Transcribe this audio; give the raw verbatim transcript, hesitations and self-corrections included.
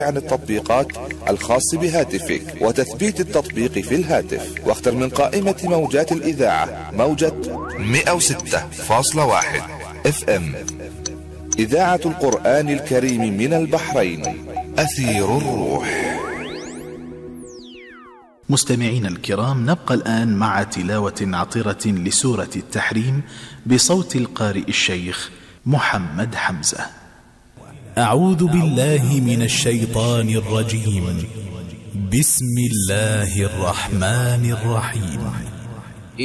عن التطبيقات الخاص بهاتفك وتثبيت التطبيق في الهاتف، واختر من قائمة موجات الإذاعة موجة مئة وستة فاصلة واحد اف ام، إذاعة القرآن الكريم من البحرين، أثير الروح. مستمعين الكرام، نبقى الآن مع تلاوة عطرة لسورة التحريم بصوت القارئ الشيخ محمد حمزة. أعوذ بالله من الشيطان الرجيم. بسم الله الرحمن الرحيم.